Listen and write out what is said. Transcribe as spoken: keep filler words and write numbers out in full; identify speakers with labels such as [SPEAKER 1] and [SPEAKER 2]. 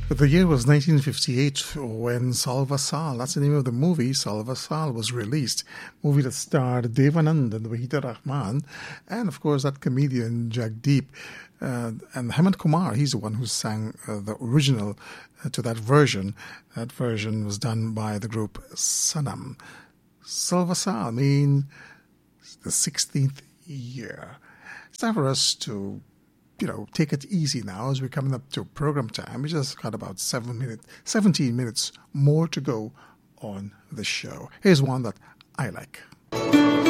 [SPEAKER 1] The year was nineteen fifty-eight when Salva Sal, that's the name of the movie, Salva Sal, was released. Movie that starred Devanand and Wahida Rahman, and of course that comedian Jagdeep. Uh, and Hemant Kumar, he's the one who sang uh, the original uh, to that version. That version was done by the group Sanam. Salva Sal means the sixteenth year. It's time for us to, you know, take it easy now as we're coming up to program time. We just got about seven minutes, seventeen minutes more to go on the show. Here's one that I like.